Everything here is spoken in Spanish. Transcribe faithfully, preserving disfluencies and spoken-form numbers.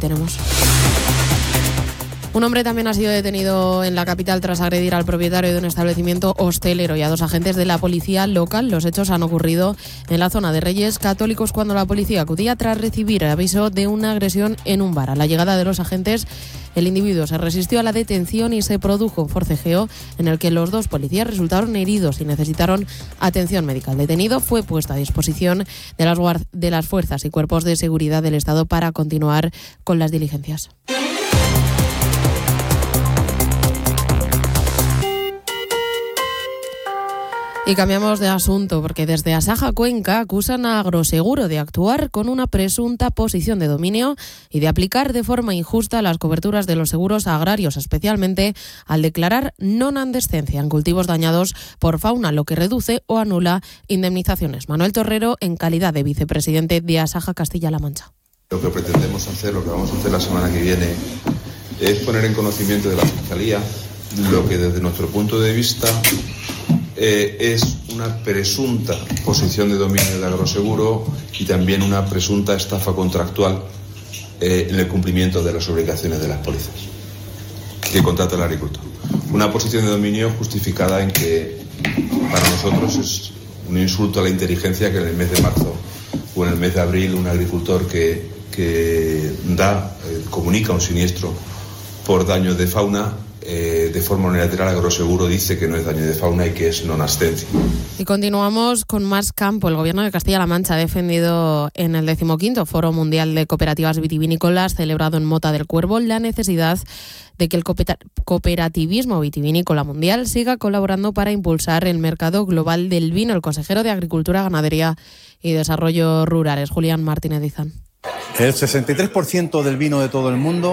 tenemos. Un hombre también ha sido detenido en la capital tras agredir al propietario de un establecimiento hostelero y a dos agentes de la policía local. Los hechos han ocurrido en la zona de Reyes Católicos cuando la policía acudía tras recibir aviso de una agresión en un bar. A la llegada de los agentes, el individuo se resistió a la detención y se produjo un forcejeo en el que los dos policías resultaron heridos y necesitaron atención médica. El detenido fue puesto a disposición de las, guard- de las fuerzas y cuerpos de seguridad del Estado para continuar con las diligencias. Y cambiamos de asunto porque desde Asaja Cuenca acusan a Agroseguro de actuar con una presunta posición de dominio y de aplicar de forma injusta las coberturas de los seguros agrarios, especialmente al declarar non-andescencia en cultivos dañados por fauna, lo que reduce o anula indemnizaciones. Manuel Torrero, en calidad de vicepresidente de Asaja Castilla-La Mancha. Lo que pretendemos hacer, lo que vamos a hacer la semana que viene, es poner en conocimiento de la Fiscalía lo que desde nuestro punto de vista eh, es una presunta posición de dominio de Agroseguro y también una presunta estafa contractual eh, en el cumplimiento de las obligaciones de las pólizas que contrata el agricultor. Una posición de dominio justificada en que para nosotros es un insulto a la inteligencia que en el mes de marzo o en el mes de abril un agricultor que, que da, eh, comunica un siniestro por daño de fauna, Eh, de forma unilateral Agroseguro dice que no es daño de fauna y que es non-ascencia. Y continuamos con más campo. El Gobierno de Castilla-La Mancha ha defendido en el decimoquinto Foro Mundial de Cooperativas Vitivinícolas celebrado en Mota del Cuervo la necesidad de que el cooperativismo vitivinícola mundial siga colaborando para impulsar el mercado global del vino. El consejero de Agricultura, Ganadería y Desarrollo Rurales, Julián Martínez Izán. El sesenta y tres por ciento del vino de todo el mundo